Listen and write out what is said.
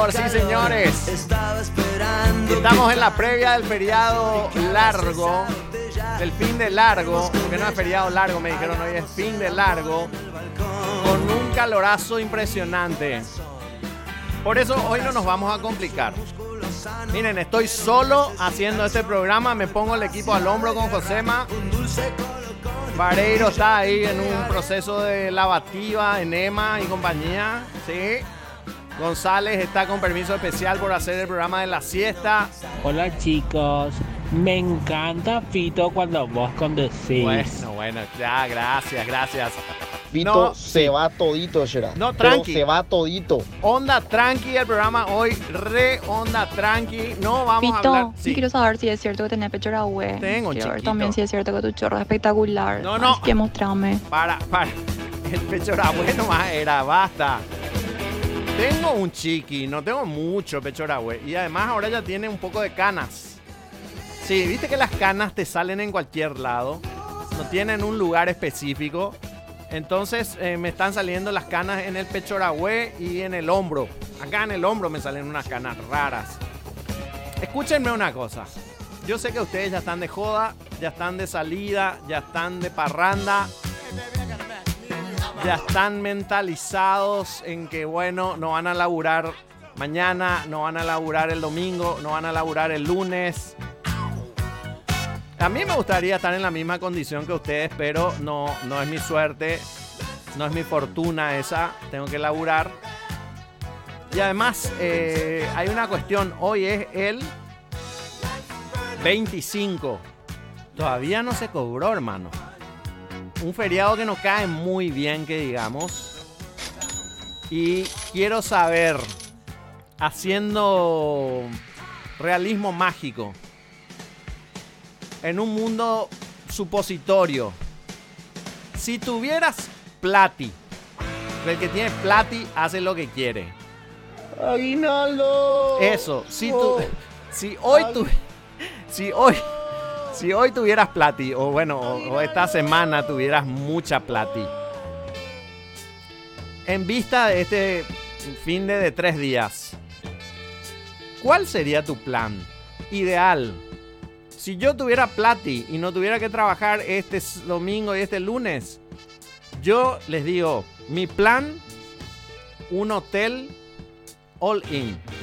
señor, sí, señores. Estamos en la previa del feriado largo, del fin de largo, porque no es feriado largo, me dijeron hoy es fin de largo, con un calorazo impresionante. Por eso hoy no nos vamos a complicar. Miren, estoy solo haciendo este programa, me pongo el equipo al hombro con Josema. Vareiro está ahí en un proceso de lavativa, enema y compañía, ¿sí? González está con permiso especial por hacer el programa de la siesta. Hola chicos, me encanta Fito cuando vos conducís. Bueno, ya, gracias. Vito No, se va todito, Gerard. No, tranqui. Pero se va todito. Onda tranqui el programa hoy, re onda tranqui. No vamos a hablar. Sí, quiero saber si es cierto que tenés pecho ahue. Tengo, quiero ver chiquito. también si es cierto que tu chorro es espectacular. No. Así que mostrame. Para. El pecho era bueno, más era, basta. Tengo un chiqui, no tengo mucho pecho aragüe. Y además ahora ya tiene un poco de canas. Sí, viste que las canas te salen en cualquier lado. No tienen un lugar específico. Entonces me están saliendo las canas en el pecho aragüe y en el hombro. Acá en el hombro me salen unas canas raras. Escúchenme una cosa. Yo sé que ustedes ya están de joda, ya están de salida, ya están de parranda. Ya están mentalizados en que, bueno, no van a laburar mañana, no van a laburar el domingo, no van a laburar el lunes. A mí me gustaría estar en la misma condición que ustedes, pero no es mi suerte, no es mi fortuna esa, tengo que laburar. Y además hay una cuestión, hoy es el 25, todavía no se cobró, hermano. Un feriado que no cae muy bien, que digamos. Y quiero saber, haciendo realismo mágico, en un mundo supositorio, si tuvieras Plati, el que tiene Plati hace lo que quiere. ¡Aguinaldo! Eso, si hoy tuvieras Plati, o bueno, o esta semana tuvieras mucha Plati, en vista de este fin de 3 días, ¿cuál sería tu plan ideal? Si yo tuviera Plati y no tuviera que trabajar este domingo y este lunes, yo les digo, mi plan, un hotel all in.